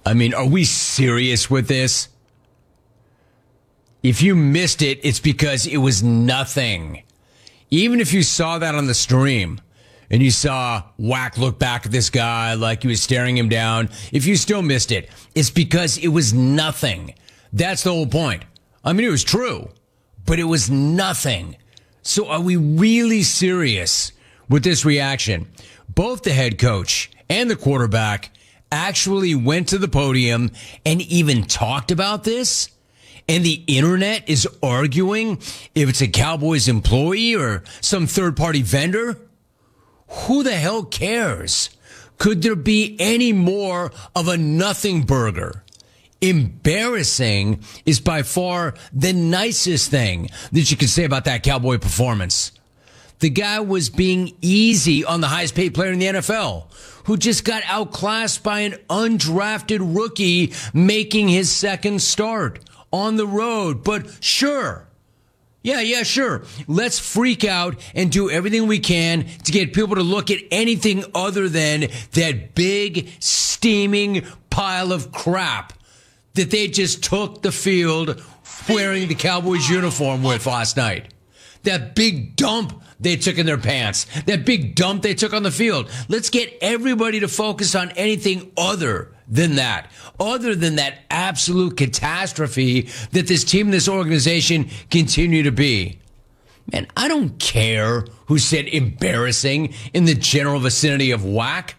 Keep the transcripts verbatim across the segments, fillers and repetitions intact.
I mean, are we serious with this? If you missed it, it's because it was nothing. Even if you saw that on the stream and you saw Wack look back at this guy like he was staring him down, if you still missed it, it's because it was nothing. That's the whole point. I mean, it was true, but it was nothing. So are we really serious with this reaction? Both the head coach and the quarterback actually went to the podium and even talked about this? And the internet is arguing if it's a Cowboys employee or some third-party vendor? Who the hell cares? Could there be any more of a nothing burger? Embarrassing is by far the nicest thing that you can say about that Cowboy performance. The guy was being easy on the highest paid player in the N F L, who just got outclassed by an undrafted rookie making his second start on the road. But sure. Yeah, yeah, sure. Let's freak out and do everything we can to get people to look at anything other than that big, steaming pile of crap that they just took the field wearing the Cowboys uniform with last night. That big dump they took in their pants. That big dump they took on the field. Let's get everybody to focus on anything other than that. Other than that absolute catastrophe that this team, this organization continue to be. Man, I don't care who said embarrassing in the general vicinity of Wack.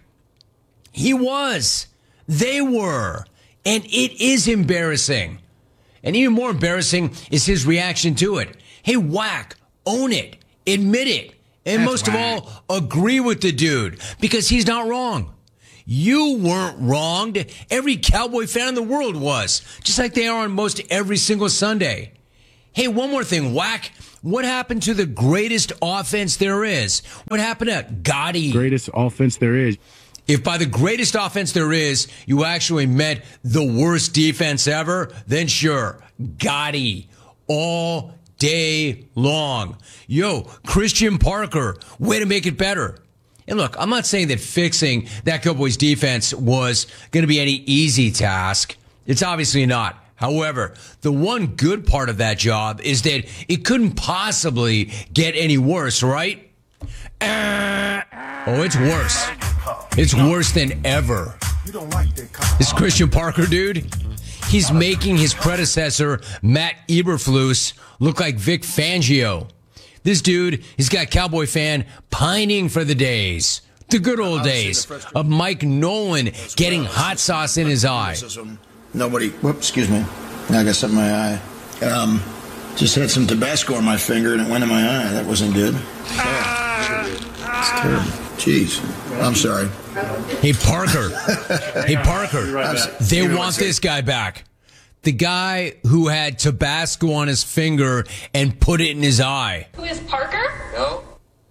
He was. They were. And it is embarrassing. And even more embarrassing is his reaction to it. Hey, Wack, own it. Admit it. And That's most right. of all, agree with the dude because he's not wrong. You weren't wronged. Every Cowboy fan in the world was, just like they are on most every single Sunday. Hey, one more thing, Wack. What happened to the greatest offense there is? What happened to Gotti? Greatest offense there is. If by the greatest offense there is, you actually meant the worst defense ever, then sure, Gotti. All day long. Yo, Christian Parker, way to make it better. And look, I'm not saying that fixing that Cowboys defense was going to be any easy task. It's obviously not. However, the one good part of that job is that it couldn't possibly get any worse, right? Uh, oh, it's worse. It's worse than ever. This Christian Parker dude, he's making his predecessor, Matt Eberflus, look like Vic Fangio. This dude, he's got Cowboy fan pining for the days, the good old days of Mike Nolan getting hot sauce in his eye. Nobody, whoops, excuse me. Now I got something in my eye. Um, just had some Tabasco on my finger and it went in my eye. That wasn't good. It's terrible. Jeez. I'm sorry. Hey, Parker. Hey, Parker. They want this guy back. The guy who had Tabasco on his finger and put it in his eye. Who is Parker? No.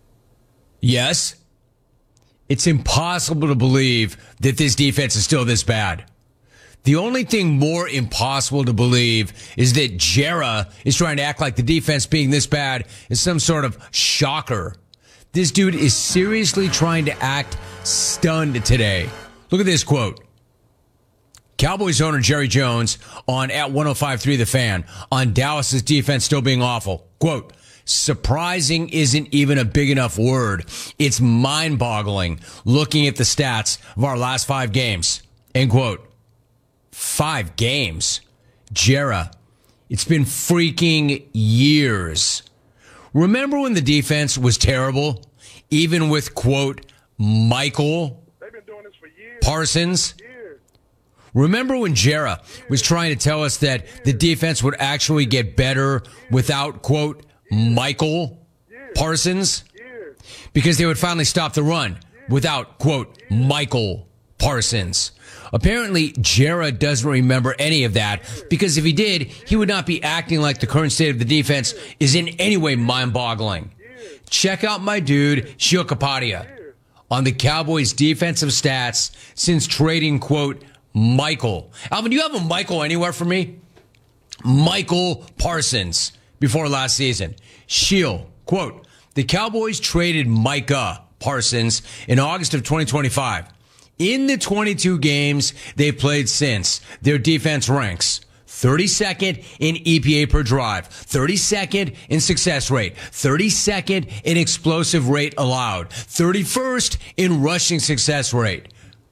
Yes. It's impossible to believe that this defense is still this bad. The only thing more impossible to believe is that Jera is trying to act like the defense being this bad is some sort of shocker. This dude is seriously trying to act stunned today. Look at this quote. Cowboys owner Jerry Jones on at one oh five point three The Fan on Dallas's defense still being awful. Quote, surprising isn't even a big enough word. It's mind-boggling looking at the stats of our last five games. End quote. Five games. Jera, it's been freaking years. Remember when the defense was terrible? Even with, quote, Michael They've been doing this for years. Parsons? Years. Remember when Jera was trying to tell us that the defense would actually get better without, quote, Michael Parsons? Because they would finally stop the run without, quote, Michael Parsons. Apparently, Jera doesn't remember any of that because if he did, he would not be acting like the current state of the defense is in any way mind-boggling. Check out my dude, Sheil Kapadia, on the Cowboys' defensive stats since trading, quote, Michael. Alvin, do you have a Michael anywhere for me? Michael Parsons before last season. Sheil, quote, the Cowboys traded Micah Parsons in August of twenty twenty-five. In the twenty-two games they've played since, their defense ranks thirty-second in E P A per drive, thirty-second in success rate, thirty-second in explosive rate allowed, thirty-first in rushing success rate.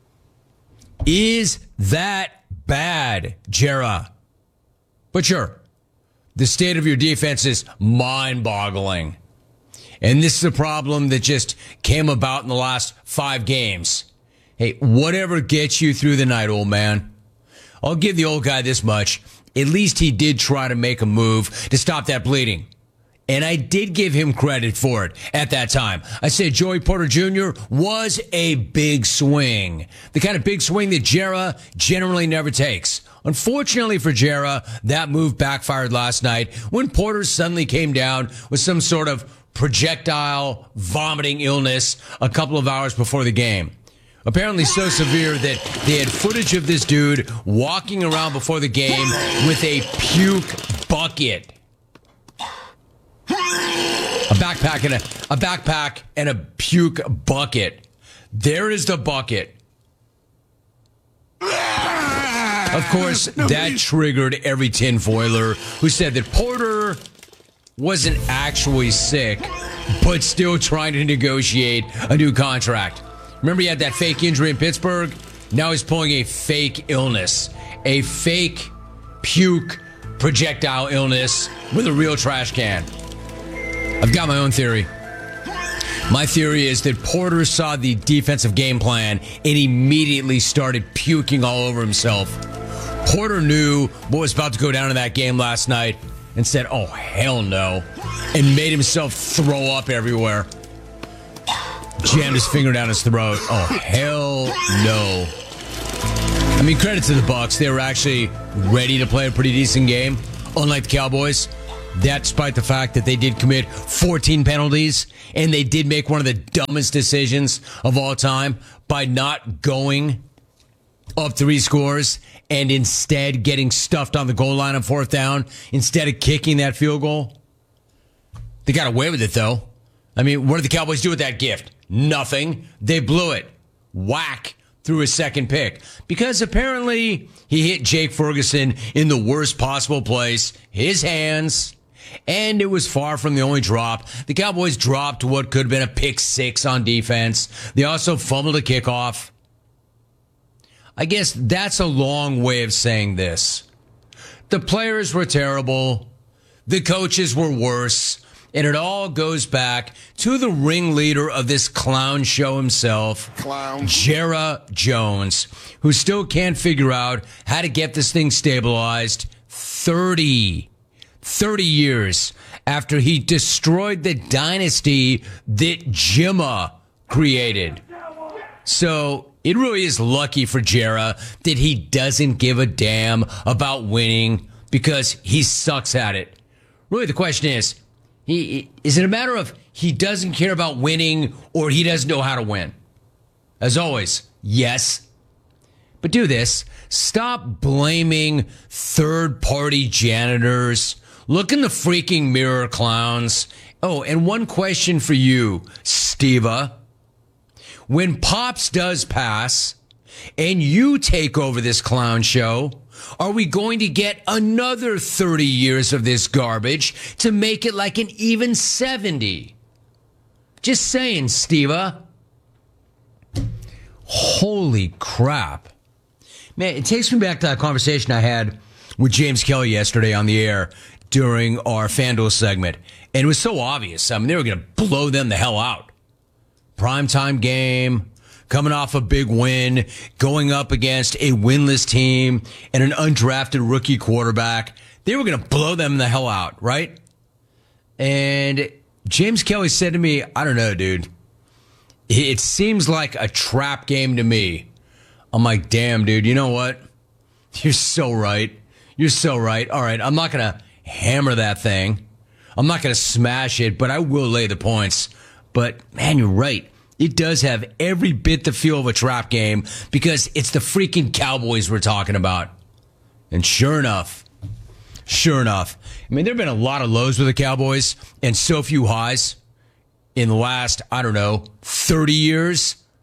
Is that bad, Jera? But sure, the state of your defense is mind-boggling. And this is a problem that just came about in the last five games. Hey, whatever gets you through the night, old man. I'll give the old guy this much. At least he did try to make a move to stop that bleeding. And I did give him credit for it at that time. I said Joey Porter Junior was a big swing. The kind of big swing that Jera generally never takes. Unfortunately for Jera, that move backfired last night when Porter suddenly came down with some sort of projectile vomiting illness a couple of hours before the game. Apparently so severe that they had footage of this dude walking around before the game with a puke bucket. A backpack and a, a backpack and a puke bucket. There is the bucket. Of course, that triggered every tinfoiler who said that Porter wasn't actually sick, but still trying to negotiate a new contract. Remember he had that fake injury in Pittsburgh? Now he's pulling a fake illness. A fake puke projectile illness with a real trash can. I've got my own theory. My theory is that Porter saw the defensive game plan and immediately started puking all over himself. Porter knew what was about to go down in that game last night and said, oh, hell no, and made himself throw up everywhere. Jammed his finger down his throat. Oh, hell no. I mean, credit to the Bucs. They were actually ready to play a pretty decent game, unlike the Cowboys. That despite the fact that they did commit fourteen penalties, and they did make one of the dumbest decisions of all time by not going up three scores and instead getting stuffed on the goal line on fourth down instead of kicking that field goal. They got away with it, though. I mean, what did the Cowboys do with that gift? Nothing. They blew it. Whack through his second pick. Because apparently he hit Jake Ferguson in the worst possible place, his hands, and it was far from the only drop. The Cowboys dropped what could have been a pick six on defense. They also fumbled a kickoff. I guess that's a long way of saying this. The players were terrible. The coaches were worse. And it all goes back to the ringleader of this clown show himself, clown. Jera Jones, who still can't figure out how to get this thing stabilized thirty, thirty years after he destroyed the dynasty that Jimma created. So it really is lucky for Jera that he doesn't give a damn about winning because he sucks at it. Really, the question is, He, is it a matter of he doesn't care about winning or he doesn't know how to win? As always, yes. But do this. Stop blaming third-party janitors. Look in the freaking mirror, clowns. Oh, and one question for you, Steva. When Pops does pass and you take over this clown show, are we going to get another thirty years of this garbage to make it like an even seventy? Just saying, Steva. Holy crap. Man, it takes me back to that conversation I had with James Kelly yesterday on the air during our FanDuel segment. And it was so obvious. I mean, they were going to blow them the hell out. Primetime game. Coming off a big win, going up against a winless team and an undrafted rookie quarterback. They were going to blow them the hell out, right? And James Kelly said to me, I don't know, dude. It seems like a trap game to me. I'm like, damn, dude, you know what? You're so right. You're so right. All right, I'm not going to hammer that thing. I'm not going to smash it, but I will lay the points. But, man, you're right. It does have every bit the feel of a trap game because it's the freaking Cowboys we're talking about. And sure enough, sure enough, I mean, there have been a lot of lows with the Cowboys and so few highs in the last, I don't know, thirty years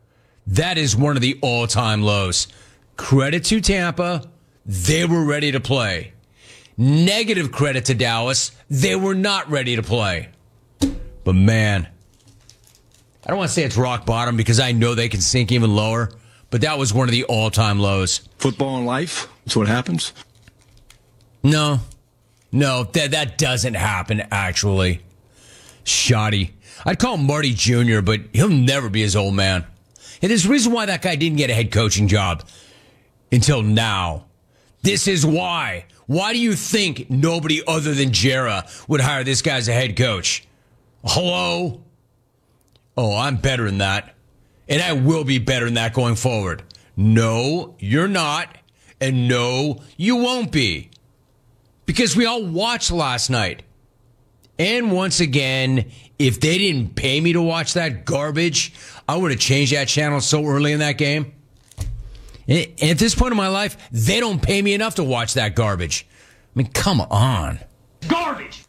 That is one of the all-time lows. Credit to Tampa. They were ready to play. Negative credit to Dallas. They were not ready to play. But man, I don't want to say it's rock bottom because I know they can sink even lower, but that was one of the all-time lows. Football and life, that's what happens. No, no, that that doesn't happen, actually. Shoddy. I'd call him Marty Junior, but he'll never be his old man. And there's a reason why that guy didn't get a head coaching job until now. This is why. Why do you think nobody other than Jera would hire this guy as a head coach? Hello? Oh, I'm better than that. And I will be better than that going forward. No, you're not. And no, you won't be. Because we all watched last night. And once again, if they didn't pay me to watch that garbage, I would have changed that channel so early in that game. And at this point in my life, they don't pay me enough to watch that garbage. I mean, come on. Garbage!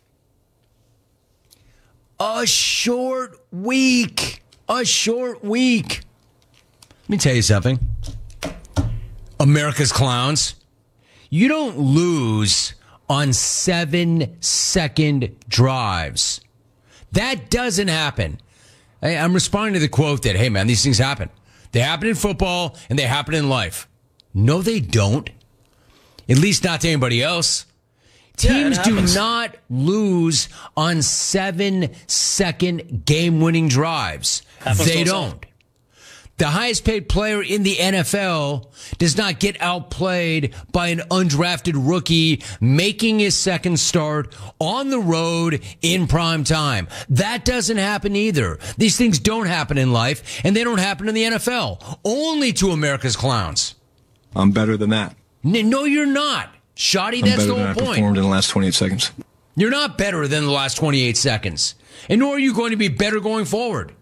A short week. A short week. Let me tell you something. America's clowns. You don't lose on seven-second drives. That doesn't happen. I, I'm responding to the quote that, hey, man, these things happen. They happen in football, and they happen in life. No, they don't. At least not to anybody else. Teams yeah, do not lose on seven-second game-winning drives. Happens They also. don't. The highest-paid player in the N F L does not get outplayed by an undrafted rookie making his second start on the road in prime time. That doesn't happen either. These things don't happen in life, and they don't happen in the N F L. Only to America's clowns. I'm better than that. N- No, you're not. Shoddy, I'm that's better the than whole I point. performed in the last twenty-eight seconds. You're not better than the last twenty-eight seconds. And nor are you going to be better going forward.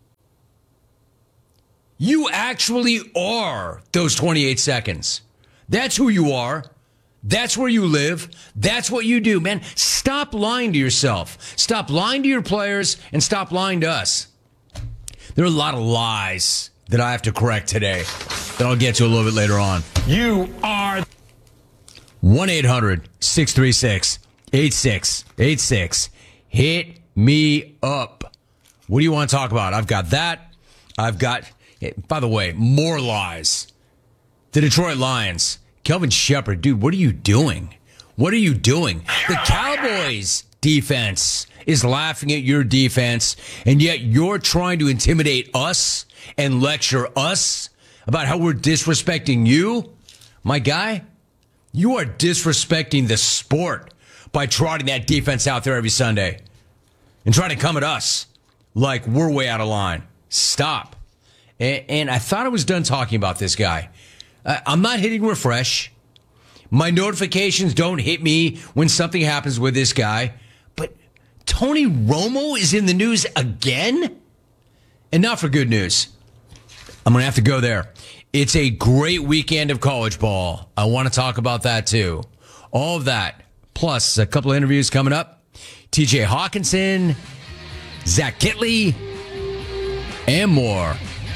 You actually are those twenty-eight seconds. That's who you are. That's where you live. That's what you do, man. Stop lying to yourself. Stop lying to your players and stop lying to us. There are a lot of lies that I have to correct today that I'll get to a little bit later on. You are... one eight hundred six three six eight six eight six. Hit me up. What do you want to talk about? I've got that. I've got... By the way, more lies. The Detroit Lions. Kelvin Shepard, dude, what are you doing? What are you doing? The Cowboys defense is laughing at your defense, and yet you're trying to intimidate us and lecture us about how we're disrespecting you? My guy, you are disrespecting the sport by trotting that defense out there every Sunday and trying to come at us like we're way out of line. Stop. And, and I thought I was done talking about this guy. Uh, I'm not hitting refresh. My notifications don't hit me when something happens with this guy. But Tony Romo is in the news again? And not for good news. I'm going to have to go there. It's a great weekend of college ball. I want to talk about that too. All of that, plus a couple of interviews coming up. T J Hawkinson, Zach Kitley, and more.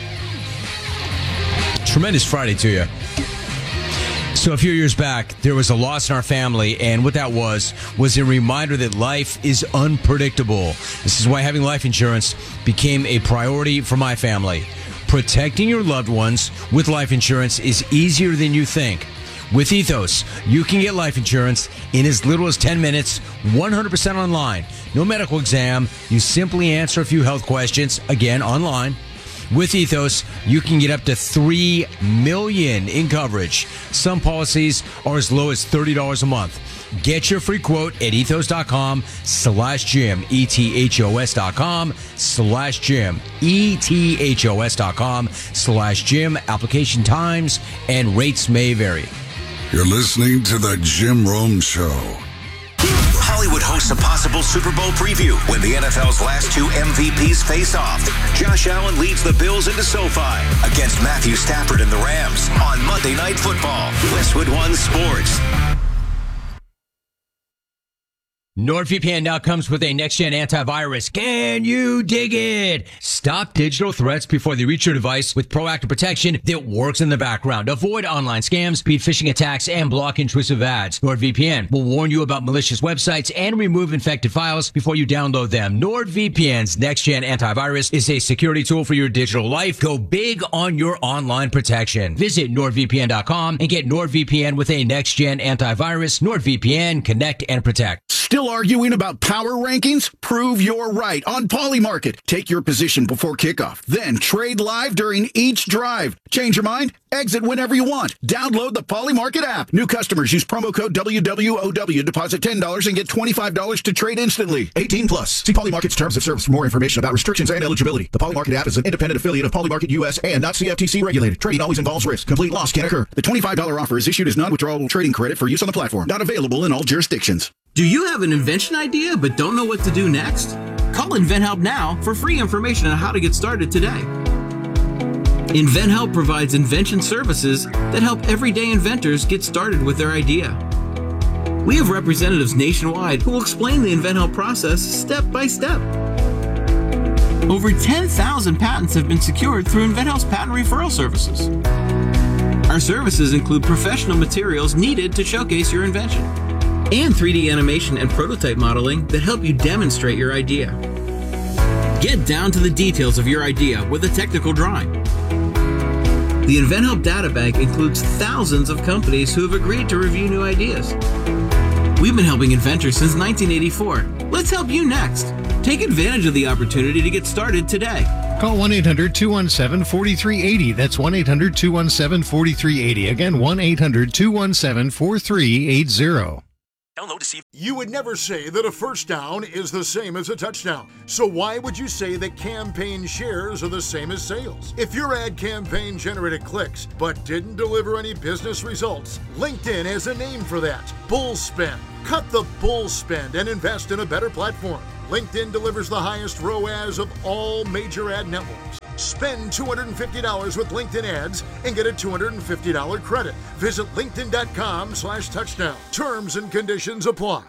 Tremendous Friday to you. So a few years back, there was a loss in our family, and what that was was a reminder that life is unpredictable. This is why having life insurance became a priority for my family. Protecting your loved ones with life insurance is easier than you think. With Ethos, you can get life insurance in as little as ten minutes, one hundred percent online. No medical exam. You simply answer a few health questions, again, online. With Ethos, you can get up to three million dollars in coverage. Some policies are as low as thirty dollars a month. Get your free quote at ethos.com slash Jim, E-T-H-O-S dot com slash Jim, E-T-H-O-S dot com slash Jim. Application times and rates may vary. You're listening to The Jim Rome Show. Hollywood hosts a possible Super Bowl preview when the N F L's last two M V Ps face off. Josh Allen leads the Bills into SoFi against Matthew Stafford and the Rams on Monday Night Football. Westwood One Sports. NordVPN now comes with a next-gen antivirus. Can you dig it? Stop digital threats before they reach your device with proactive protection that works in the background. Avoid online scams, speed phishing attacks, and block intrusive ads. NordVPN will warn you about malicious websites and remove infected files before you download them. NordVPN's next-gen antivirus is a security tool for your digital life. Go big on your online protection. Visit nord V P N dot com and get NordVPN with a next-gen antivirus. NordVPN, connect and protect. Still arguing about power rankings? Prove you're right on Polymarket. Take your position before kickoff, then trade live during each drive. Change your mind? Exit whenever you want. Download the Polymarket app. New customers use promo code W W O W. Deposit ten dollars and get twenty-five dollars to trade instantly. eighteen plus. See Polymarket's terms of service for more information about restrictions and eligibility. The Polymarket app is an independent affiliate of Polymarket U S and not C F T C regulated. Trading always involves risk. Complete loss can occur. The twenty-five dollars offer is issued as non-withdrawable trading credit for use on the platform. Not available in all jurisdictions. Do you have an invention idea but don't know what to do next? Call InventHelp now for free information on how to get started today. InventHelp provides invention services that help everyday inventors get started with their idea. We have representatives nationwide who will explain the InventHelp process step by step. Over ten thousand patents have been secured through InventHelp's patent referral services. Our services include professional materials needed to showcase your invention, and three D animation and prototype modeling that help you demonstrate your idea. Get down to the details of your idea with a technical drawing. The InventHelp Data Bank includes thousands of companies who have agreed to review new ideas. We've been helping inventors since nineteen eighty-four. Let's help you next. Take advantage of the opportunity to get started today. Call one eight hundred two one seven four three eight zero. That's one eight hundred two one seven four three eight zero. Again, one eight hundred two one seven four three eight zero. Download to see. You would never say that a first down is the same as a touchdown. So why would you say that campaign shares are the same as sales? If your ad campaign generated clicks but didn't deliver any business results, LinkedIn has a name for that. Bull spend. Cut the bull spend and invest in a better platform. LinkedIn delivers the highest R O A S of all major ad networks. Spend two hundred fifty dollars with LinkedIn ads and get a two hundred fifty dollars credit. Visit linkedin.com slash touchdown. Terms and conditions apply.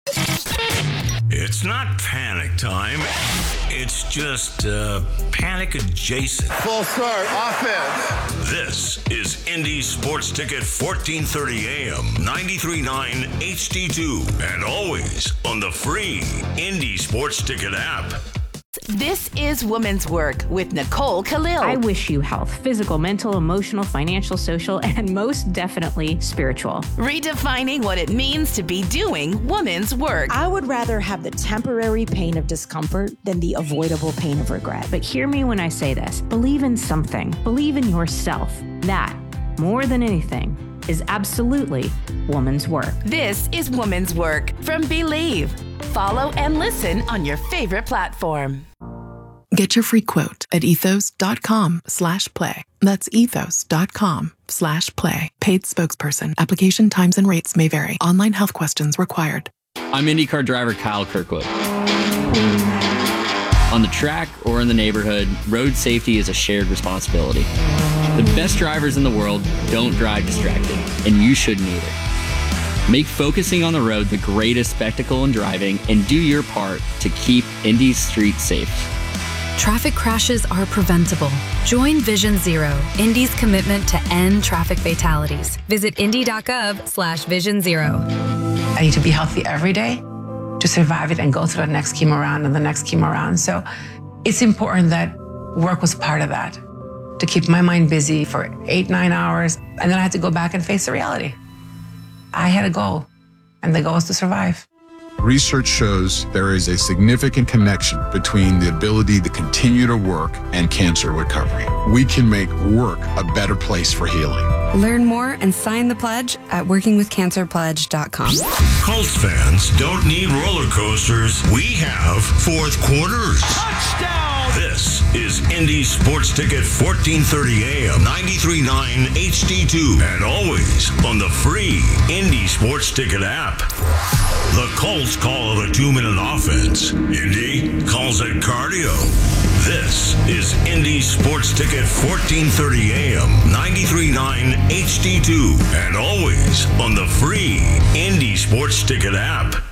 It's not panic time. It's just uh, panic adjacent. Full start, offense. This is Indy Sports Ticket fourteen thirty A M, ninety-three point nine H D two, and always on the free Indy Sports Ticket app. This is Women's Work with Nicole Khalil. I wish you health, physical, mental, emotional, financial, social, and most definitely spiritual. Redefining what it means to be doing women's work. I would rather have the temporary pain of discomfort than the avoidable pain of regret. But hear me when I say this. Believe in something. Believe in yourself. That, more than anything, is absolutely woman's work. This is Woman's Work from Believe. Follow and listen on your favorite platform. Get your free quote at ethos.com slash play. That's ethos.com slash play. Paid spokesperson. Application times and rates may vary. Online health questions required. I'm IndyCar driver Kyle Kirkwood. On the track or in the neighborhood, road safety is a shared responsibility. The best drivers in the world don't drive distracted, and you shouldn't either. Make focusing on the road the greatest spectacle in driving and do your part to keep Indy's streets safe. Traffic crashes are preventable. Join Vision Zero, Indy's commitment to end traffic fatalities. Visit indy.gov slash vision zero. I need to be healthy every day to survive it and go through the next chemo round and the next chemo round. So it's important that work was part of that, to keep my mind busy for eight, nine hours. And then I had to go back and face the reality. I had a goal, and the goal was to survive. Research shows there is a significant connection between the ability to continue to work and cancer recovery. We can make work a better place for healing. Learn more and sign the pledge at working with cancer pledge dot com. Colts fans don't need roller coasters. We have fourth quarters. Touchdown! This is Indy Sports Ticket fourteen thirty A M, ninety-three point nine H D two, and always on the free Indy Sports Ticket app. The Colts call it a two-minute offense. Indy calls it cardio. This is Indy Sports Ticket fourteen thirty A M, ninety-three point nine H D two, and always on the free Indy Sports Ticket app.